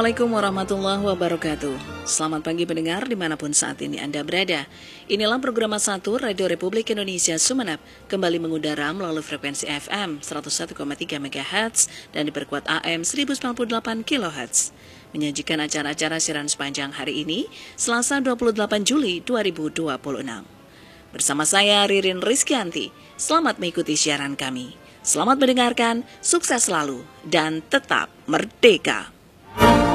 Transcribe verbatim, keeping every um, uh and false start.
Assalamualaikum warahmatullahi wabarakatuh. Selamat pagi pendengar dimanapun saat ini Anda berada. Inilah program satu Radio Republik Indonesia Sumeneb kembali mengudara melalui frekuensi F M seratus satu koma tiga megahertz dan diperkuat A M seribu sembilan puluh delapan kilohertz. Menyajikan acara-acara siaran sepanjang hari ini, Selasa dua puluh delapan Juli dua ribu dua puluh enam. Bersama saya Ririn Rizkyanti, selamat mengikuti siaran kami. Selamat mendengarkan, sukses selalu, dan tetap merdeka.